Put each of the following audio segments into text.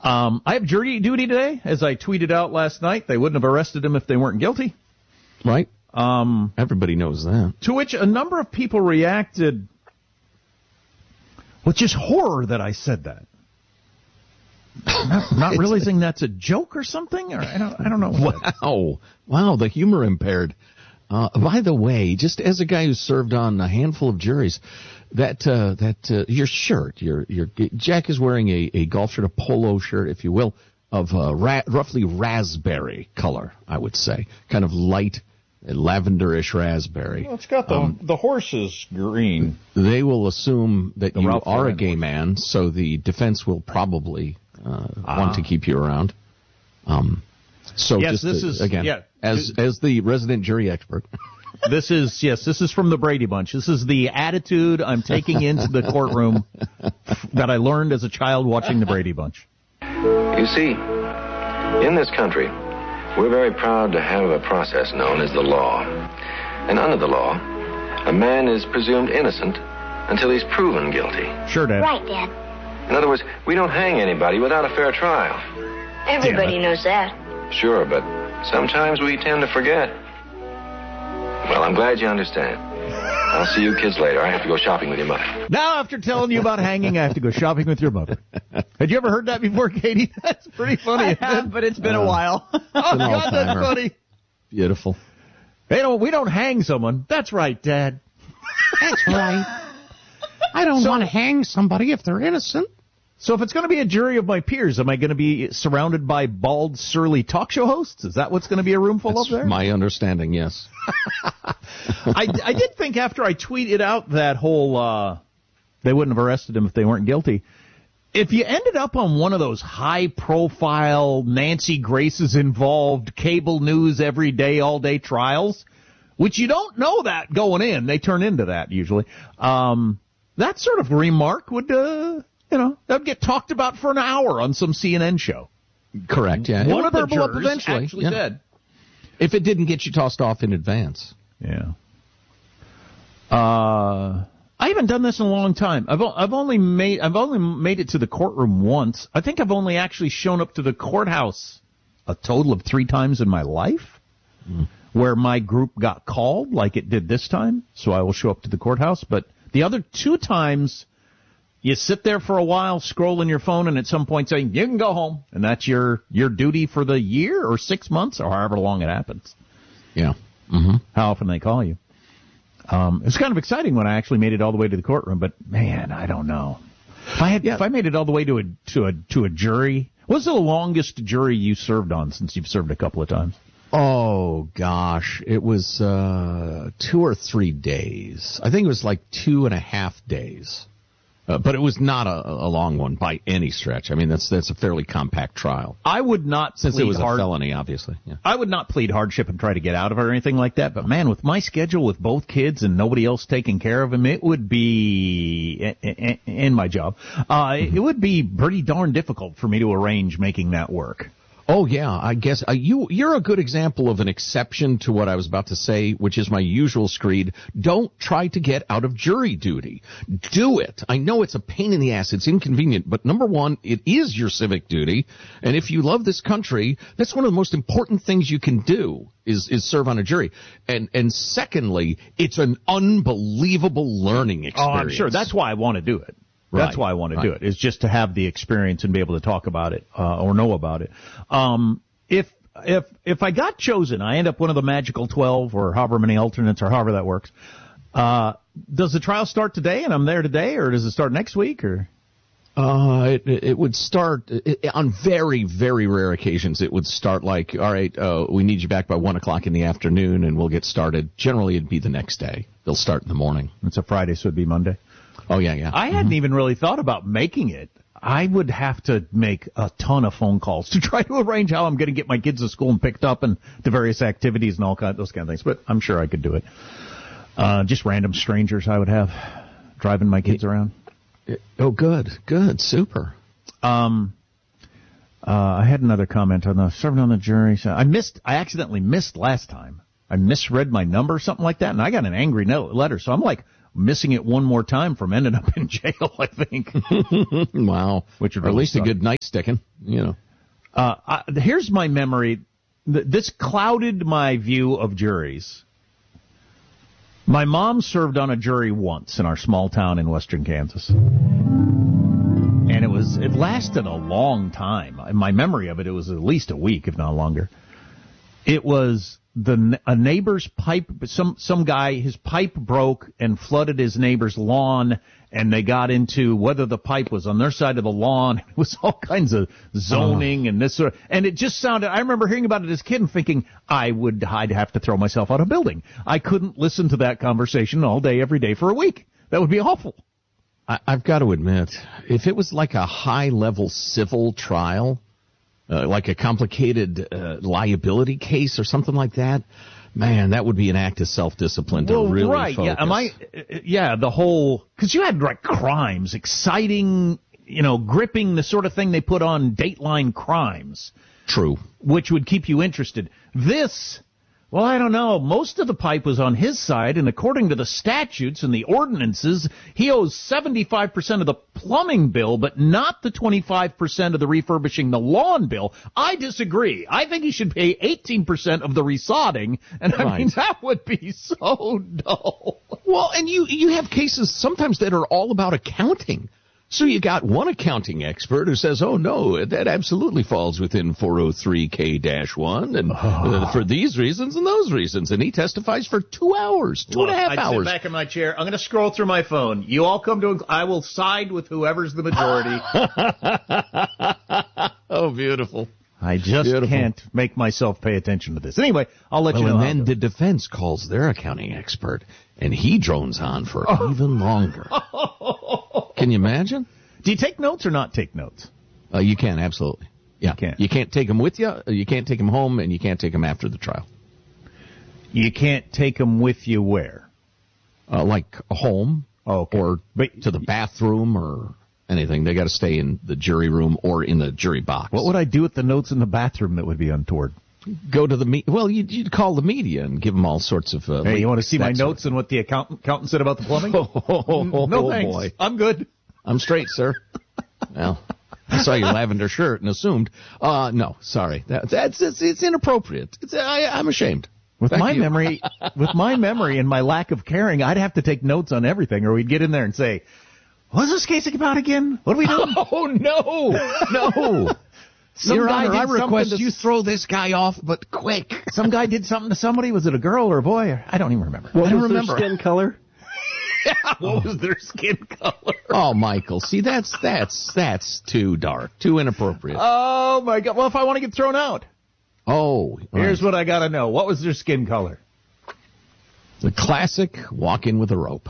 I have jury duty today. As I tweeted out last night, they wouldn't have arrested him if they weren't guilty. Right. Everybody knows that. To which a number of people reacted with just horror that I said that. Not realizing that's a joke or something? Or I don't know. Wow, the humor impaired. By the way, just as a guy who served on a handful of juries, that your shirt, your Jack is wearing a golf shirt, a polo shirt, if you will, of roughly raspberry color, I would say, kind of light lavenderish raspberry. Well, it's got the horses green. They will assume that you are a gay man, so the defense will probably want to keep you around. So yes, as the resident jury expert. This is from the Brady Bunch. This is the attitude I'm taking into the courtroom that I learned as a child watching the Brady Bunch. You see, in this country, we're very proud to have a process known as the law. And under the law, a man is presumed innocent until he's proven guilty. Sure, Dad. Right, Dad. In other words, we don't hang anybody without a fair trial. Everybody knows that. Sure, but sometimes we tend to forget. Well, I'm glad you understand. I'll see you kids later. I have to go shopping with your mother. Now, after telling you about hanging, I have to go shopping with your mother. Had you ever heard that before, Katie? That's pretty funny. I have, but it's been a while. Oh, God, that's funny. Beautiful. We don't hang someone. That's right, Dad. That's right. I don't want to hang somebody if they're innocent. So if it's going to be a jury of my peers, am I going to be surrounded by bald, surly talk show hosts? Is that what's going to be a room full of there? My understanding, yes. I did think after I tweeted out that whole they wouldn't have arrested him if they weren't guilty, if you ended up on one of those high-profile, Nancy Grace's involved cable news every day, all-day trials, which you don't know that going in, they turn into that usually, that sort of remark would... that'd get talked about for an hour on some CNN show. Correct, yeah. One of the jurors up eventually actually said. If it didn't get you tossed off in advance. Yeah. I haven't done this in a long time. I've only made it to the courtroom once. I think I've only actually shown up to the courthouse a total of 3 times in my life, where my group got called like it did this time. So I will show up to the courthouse. But the other 2 times... You sit there for a while, scrolling your phone, and at some point saying, you can go home. And that's your duty for the year or 6 months or however long it happens. Yeah. Mm-hmm. How often they call you. It was kind of exciting when I actually made it all the way to the courtroom, but, man, I don't know. If I made it all the way to a jury, what's the longest jury you served on since you've served a couple of times? Oh, gosh. It was 2 or 3 days. I think it was like 2.5 days. But it was not a long one by any stretch. I mean, that's a fairly compact trial. I would not, since it was a felony, obviously. Yeah. I would not plead hardship and try to get out of it or anything like that. But man, with my schedule, with both kids and nobody else taking care of them, it would be in my job. It would be pretty darn difficult for me to arrange making that work. Oh, yeah, I guess you're a good example of an exception to what I was about to say, which is my usual screed. Don't try to get out of jury duty. Do it. I know it's a pain in the ass. It's inconvenient. But number one, it is your civic duty. And if you love this country, that's one of the most important things you can do is serve on a jury. And secondly, it's an unbelievable learning experience. Oh, I'm sure. That's why I want to do it. That's why I want to do it, is just to have the experience and be able to talk about it or know about it. If I got chosen, I end up one of the magical 12 or however many alternates or however that works. Does the trial start today and I'm there today, or does it start next week? Or it would start on very, very rare occasions. It would start like, all right, we need you back by 1 o'clock in the afternoon, and we'll get started. Generally, it'd be the next day. They'll start in the morning. It's a Friday, so it'd be Monday. Oh, yeah. I hadn't even really thought about making it. I would have to make a ton of phone calls to try to arrange how I'm going to get my kids to school and picked up and to various activities and those kind of things. But I'm sure I could do it. Just random strangers I would have driving my kids around. Oh, good, super. I had another comment on the serving on the jury. So I accidentally missed last time. I misread my number or something like that, and I got an angry letter. So I'm like, missing it one more time from ending up in jail, I think. Wow. Which would or at really least suck. a good night sticking, Here's my memory. This clouded my view of juries. My mom served on a jury once in our small town in western Kansas. And it lasted a long time. In my memory of it, it was at least a week, if not longer. It was a neighbor's pipe, some guy, his pipe broke and flooded his neighbor's lawn, and they got into whether the pipe was on their side of the lawn. It was all kinds of zoning and this sort of, and it just sounded, I remember hearing about it as a kid and thinking I'd have to throw myself out of a building. I couldn't listen to that conversation all day, every day for a week. That would be awful. I've got to admit, if it was like a high-level civil trial, like a complicated liability case or something like that, man, that would be an act of self-discipline to really focus. The whole, because you had like crimes, exciting, gripping, the sort of thing they put on Dateline crimes. True. Which would keep you interested. This, well, I don't know. Most of the pipe was on his side, and according to the statutes and the ordinances, he owes 75% of the plumbing bill, but not the 25% of the refurbishing the lawn bill. I disagree. I think he should pay 18% of the resodding, and I mean, that would be so dull. Well, and you have cases sometimes that are all about accounting. So you got one accounting expert who says, oh, no, that absolutely falls within 403K-1 and for these reasons and those reasons. And he testifies for 2 hours, 2.5 hours. Sit back in my chair. I'm going to scroll through my phone. You all come to, I will side with whoever's the majority. Oh, beautiful. I just can't make myself pay attention to this. Anyway, I'll let you know. And then the defense calls their accounting expert, and he drones on for even longer. Can you imagine? Do you take notes or not take notes? You can, absolutely. Yeah. You can't take them with you, you can't take them home, and you can't take them after the trial. You can't take them with you where? Like home or to the bathroom or anything. They got to stay in the jury room or in the jury box. What would I do with the notes in the bathroom that would be untoward? Go to the you'd call the media and give them all sorts of. Hey, you want to see my notes and what the accountant said about the plumbing? No thanks. Boy. I'm good. I'm straight, sir. Well, I saw your lavender shirt and assumed. No, sorry. It's inappropriate. I'm ashamed. With my memory and my lack of caring, I'd have to take notes on everything, or we'd get in there and say, "What's this case about again? What are we doing?" Oh no. Your Honor, I request you throw this guy off, but quick. Some guy did something to somebody. Was it a girl or a boy? I don't even remember. What was their skin color? Yeah, what was their skin color? Oh, Michael, see, that's too dark, too inappropriate. Oh, my God. Well, if I want to get thrown out. Oh. Here's what I got to know. What was their skin color? The classic walk in with a rope.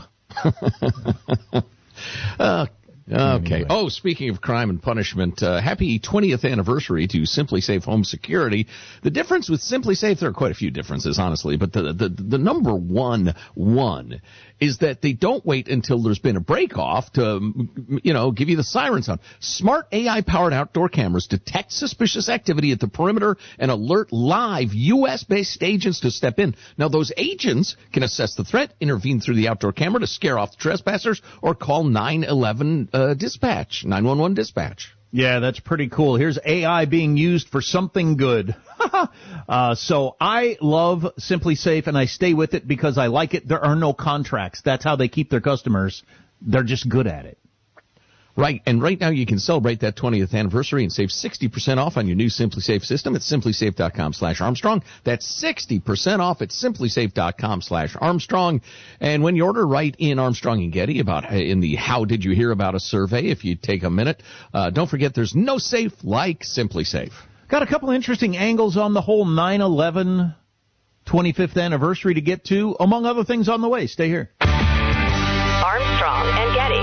Okay. Anyway. Oh, speaking of crime and punishment, happy 20th anniversary to Simply Safe Home Security. The difference with Simply Safe, there are quite a few differences, honestly, but the number one is that they don't wait until there's been a break-off to, give you the siren sound. Smart AI-powered outdoor cameras detect suspicious activity at the perimeter and alert live U.S.-based agents to step in. Now, those agents can assess the threat, intervene through the outdoor camera to scare off the trespassers, or call 911 dispatch, 911 dispatch. Yeah, that's pretty cool. Here's AI being used for something good. So I love Simply Safe, and I stay with it because I like it. There are no contracts. That's how they keep their customers. They're just good at it. Right, and right now you can celebrate that 20th anniversary and save 60% off on your new Simply Safe system at simplysafe.com/Armstrong. That's 60% off at simplysafe.com/Armstrong. And when you order, write in Armstrong and Getty in the How Did You Hear About Us survey, if you take a minute. Don't forget, there's no safe like Simply Safe. Got a couple interesting angles on the whole 9/11 25th anniversary to get to, among other things on the way. Stay here. Armstrong and Getty.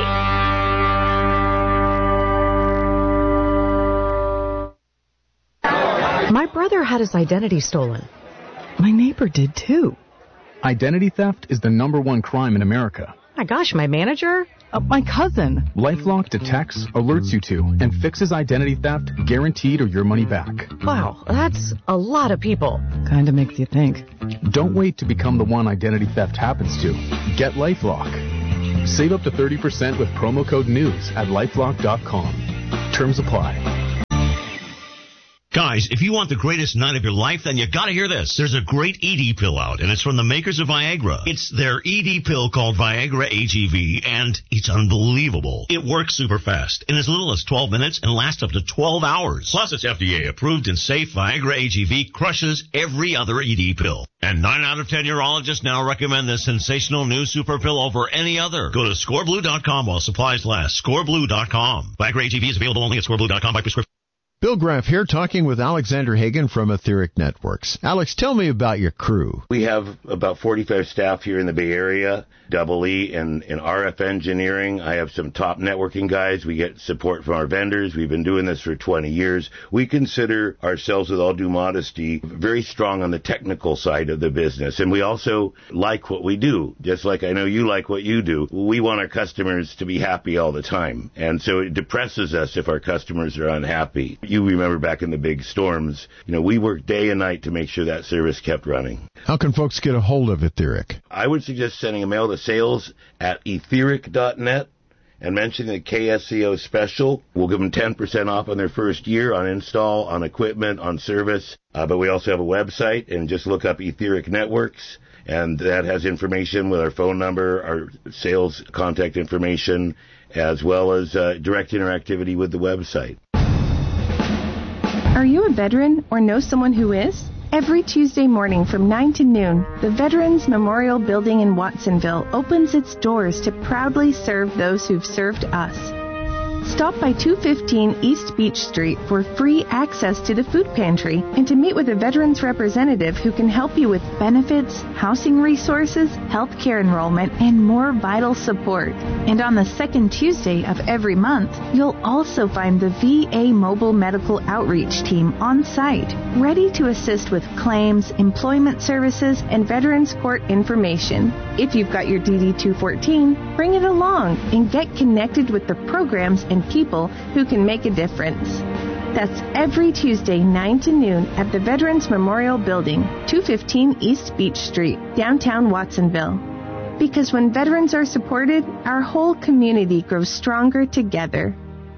My brother had his identity stolen. My neighbor did too. Identity theft is the #1 crime in America. My gosh, my manager? My cousin. LifeLock detects, alerts you to, and fixes identity theft, guaranteed or your money back. Wow, that's a lot of people. Kinda makes you think. Don't wait to become the one identity theft happens to. Get LifeLock. Save up to 30% with promo code NEWS at LifeLock.com. Terms apply. Guys, if you want the greatest night of your life, then you gotta hear this. There's a great ED pill out, and it's from the makers of Viagra. It's their ED pill called Viagra AGV, and it's unbelievable. It works super fast, in as little as 12 minutes, and lasts up to 12 hours. Plus, it's FDA approved and safe. Viagra AGV crushes every other ED pill. And 9 out of 10 urologists now recommend this sensational new super pill over any other. Go to scoreblue.com while supplies last. Scoreblue.com. Viagra AGV is available only at scoreblue.com by prescription. Bill Graff here, talking with Alexander Hagen from Etheric Networks. Alex, tell me about your crew. We have about 45 staff here in the Bay Area, double E in RF engineering. I have some top networking guys. We get support from our vendors. We've been doing this for 20 years. We consider ourselves, with all due modesty, very strong on the technical side of the business. And we also like what we do, just like I know you like what you do. We want our customers to be happy all the time. And so it depresses us if our customers are unhappy. You remember back in the big storms, we worked day and night to make sure that service kept running. How can folks get a hold of Etheric? I would suggest sending a mail to sales@etheric.net and mentioning the KSCO special. We'll give them 10% off on their first year on install, on equipment, on service. But we also have a website, and just look up Etheric Networks, and that has information with our phone number, our sales contact information, as well as direct interactivity with the website. Are you a veteran or know someone who is? Every Tuesday morning from 9 to noon, the Veterans Memorial Building in Watsonville opens its doors to proudly serve those who've served us. Stop by 215 East Beach Street for free access to the food pantry and to meet with a veterans representative who can help you with benefits, housing resources, health care enrollment, and more vital support. And on the second Tuesday of every month, you'll also find the VA Mobile Medical Outreach Team on site, ready to assist with claims, employment services, and Veterans Court information. If you've got your DD-214, bring it along and get connected with the programs and people who can make a difference. That's every Tuesday, 9 to noon at the Veterans Memorial Building, 215 East Beach Street, downtown Watsonville. Because when veterans are supported, our whole community grows stronger together.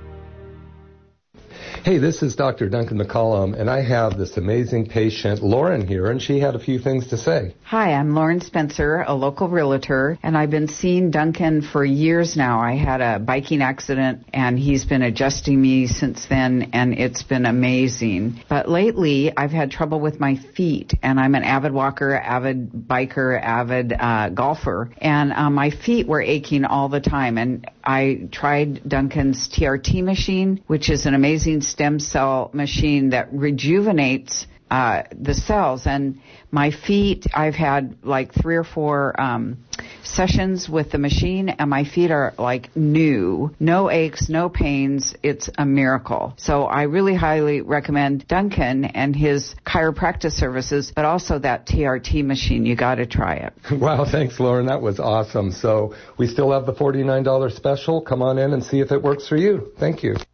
Hey, this is Dr. Duncan McCollum, and I have this amazing patient, Lauren, here, and she had a few things to say. Hi, I'm Lauren Spencer, a local realtor, and I've been seeing Duncan for years now. I had a biking accident, and he's been adjusting me since then, and it's been amazing. But lately, I've had trouble with my feet, and I'm an avid walker, avid biker, avid golfer, and my feet were aching all the time, and I tried Duncan's TRT machine, which is an amazing stem cell machine that rejuvenates the cells. And my feet, I've had like 3 or 4 sessions with the machine, and my feet are like new. No aches, no pains. It's a miracle. So I really highly recommend Duncan and his chiropractic services, but also that TRT machine. You got to try it. Wow, thanks, Lauren. That was awesome. So we still have the $49 special. Come on in and see if it works for you. Thank you.